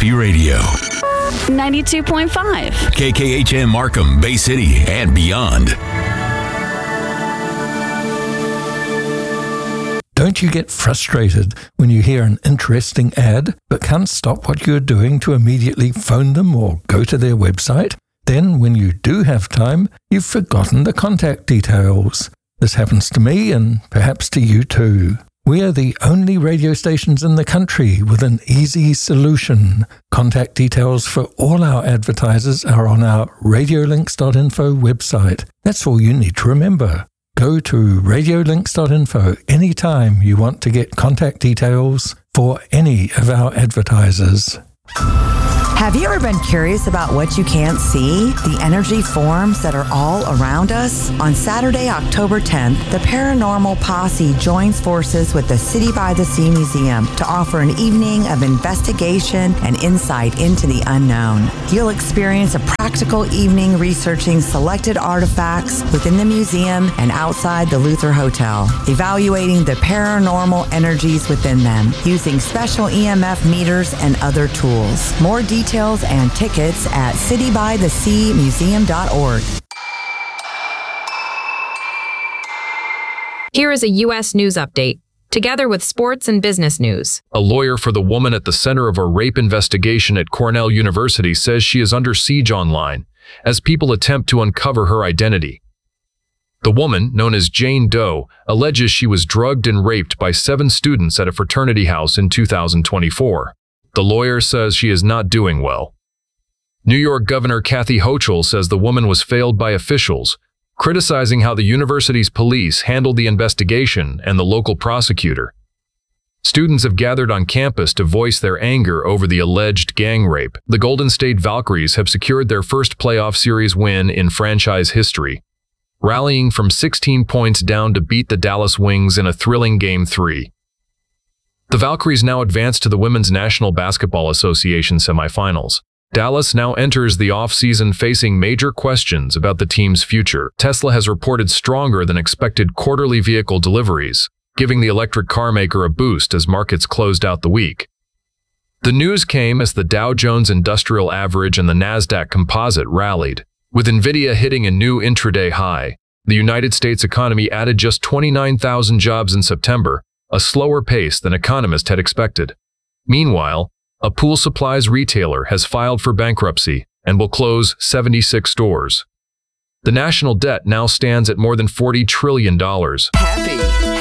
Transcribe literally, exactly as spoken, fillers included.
Happy Radio. ninety-two point five. K K H M Markham, Bay City, and beyond. Don't you get frustrated when you hear an interesting ad but can't stop what you're doing to immediately phone them or go to their website? Then, when you do have time, you've forgotten the contact details. This happens to me and perhaps to you too. We are the only radio stations in the country with an easy solution. Contact details for all our advertisers are on our radiolinks dot info website. That's all you need to remember. Go to radiolinks dot info anytime you want to get contact details for any of our advertisers. Have you ever been curious about what you can't see? The energy forms that are all around us? On Saturday, October tenth, the Paranormal Posse joins forces with the City by the Sea Museum to offer an evening of investigation and insight into the unknown. You'll experience a practical evening researching selected artifacts within the museum and outside the Luther Hotel, evaluating the paranormal energies within them using special E M F meters and other tools. More details Details and tickets at city by the sea museum dot org. Here is a U S news update, together with sports and business news. A lawyer for the woman at the center of a rape investigation at Cornell University says she is under siege online as people attempt to uncover her identity. The woman, known as Jane Doe, alleges she was drugged and raped by seven students at a fraternity house in two thousand twenty-four. The lawyer says she is not doing well. New York Governor Kathy Hochul says the woman was failed by officials, criticizing how the university's police handled the investigation and the local prosecutor. Students have gathered on campus to voice their anger over the alleged gang rape. The Golden State Valkyries have secured their first playoff series win in franchise history, rallying from sixteen points down to beat the Dallas Wings in a thrilling Game three. The Valkyries now advance to the Women's National Basketball Association semifinals. Dallas now enters the offseason facing major questions about the team's future. Tesla has reported stronger than expected quarterly vehicle deliveries, giving the electric car maker a boost as markets closed out the week. The news came as the Dow Jones Industrial Average and the Nasdaq Composite rallied, with Nvidia hitting a new intraday high. The United States economy added just twenty-nine thousand jobs in September, a slower pace than economists had expected. Meanwhile, a pool supplies retailer has filed for bankruptcy and will close seventy-six stores. The national debt now stands at more than forty trillion dollars. Happy.